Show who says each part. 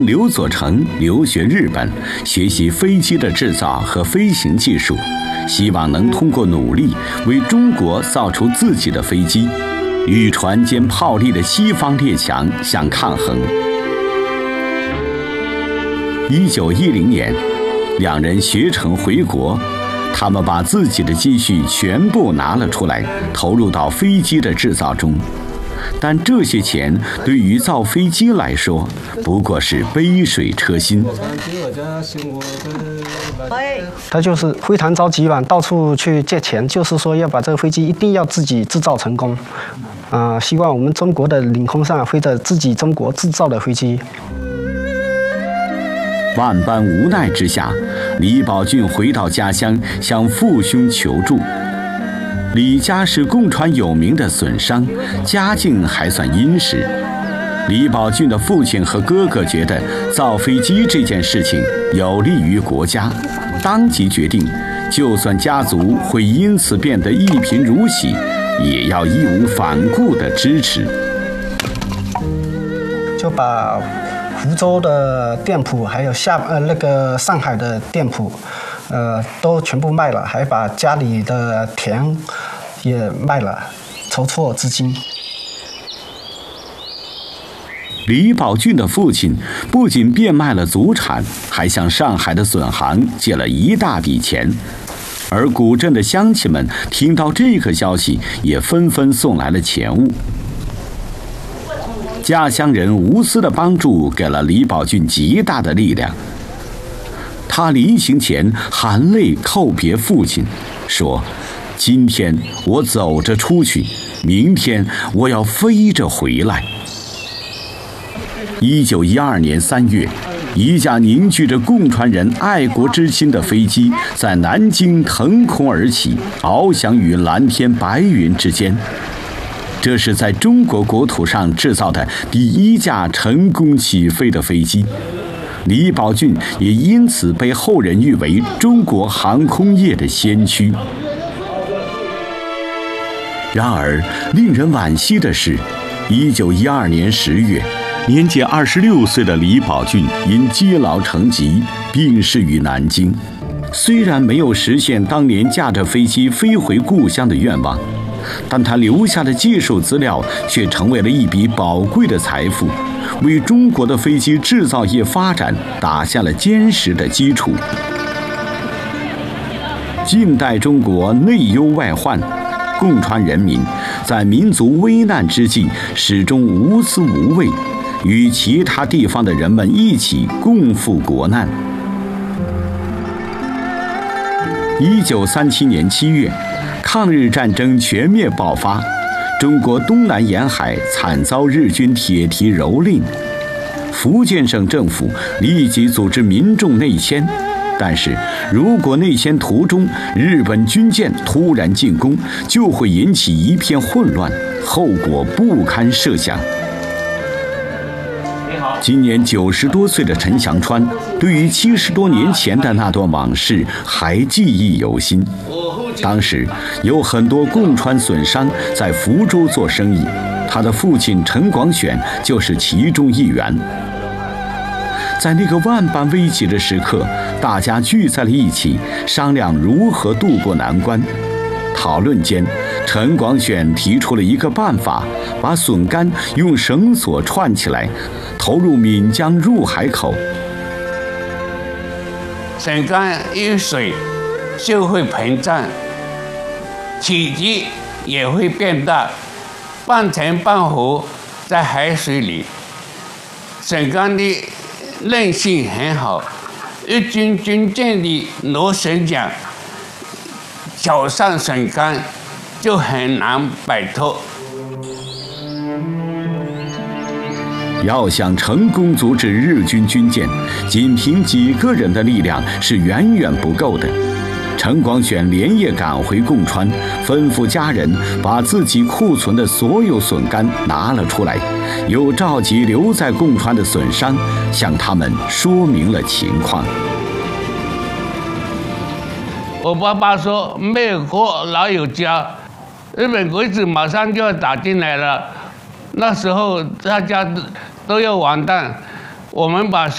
Speaker 1: 刘佐成留学日本，学习飞机的制造和飞行技术，希望能通过努力为中国造出自己的飞机，与船坚炮利的西方列强相抗衡。1910年，两人学成回国，他们把自己的积蓄全部拿了出来，投入到飞机的制造中。但这些钱对于造飞机来说，不过是杯水车薪。
Speaker 2: 他就是非常着急嘛，到处去借钱，就是说要把这个飞机一定要自己制造成功。希望我们中国的领空上飞着自己中国制造的飞机。
Speaker 1: 万般无奈之下，李宝俊回到家乡向父兄求助。李家是共船有名的损商，家境还算殷实。李宝俊的父亲和哥哥觉得造飞机这件事情有利于国家，当即决定，就算家族会因此变得一贫如洗，也要义无反顾地支持。
Speaker 2: 就把福州的店铺，还有上海的店铺，都全部卖了，还把家里的田也卖了，筹措资金。
Speaker 1: 李宝俊的父亲不仅变卖了祖产，还向上海的损行借了一大笔钱。而古镇的乡亲们听到这个消息，也纷纷送来了钱物。家乡人无私的帮助给了李宝俊极大的力量。他临行前含泪叩别父亲，说：“今天我走着出去，明天我要飞着回来。”1912年3月，一架凝聚着共船人爱国之心的飞机在南京腾空而起，翱翔于蓝天白云之间。这是在中国国土上制造的第一架成功起飞的飞机，李宝俊也因此被后人誉为中国航空业的先驱。然而，令人惋惜的是，1912年10月，年仅26岁的李宝俊因积劳成疾，病逝于南京。虽然没有实现当年驾着飞机飞回故乡的愿望，但他留下的技术资料却成为了一笔宝贵的财富，为中国的飞机制造业发展打下了坚实的基础。近代中国内忧外患，共船人民在民族危难之际始终无私无畏，与其他地方的人们一起共赴国难。1937年7月，抗日战争全面爆发，中国东南沿海惨遭日军铁蹄蹂躏。福建省政府立即组织民众内迁，但是如果内迁途中日本军舰突然进攻，就会引起一片混乱，后果不堪设想。今年90多岁的陈祥川，对于70多年前的那段往事还记忆犹新。当时有很多共船损商在福州做生意，他的父亲陈广选就是其中一员。在那个万般危急的时刻，大家聚在了一起，商量如何渡过难关。讨论间，陈广选提出了一个办法，把笋干用绳索串起来，投入岷江入海口。
Speaker 3: 笋干遇水就会膨胀，体积也会变大，半沉半浮在海水里。笋干的韧性很好，日军军舰的螺旋桨绞上笋干就很难摆脱。
Speaker 1: 要想成功阻止日军军舰，仅凭几个人的力量是远远不够的。陈广选连夜赶回贡川，吩咐家人把自己库存的所有笋干拿了出来，又召集留在贡川的笋商，向他们说明了情况。
Speaker 3: 我爸爸说，没有国老有家，日本鬼子马上就要打进来了，那时候大家都要完蛋。我们把